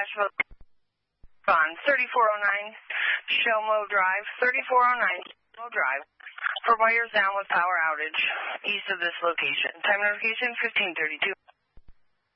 Nashville on 3409 Shelmo Drive, 3409 Shelmo Drive, for wires down with power outage east of this location. Time notification 1532.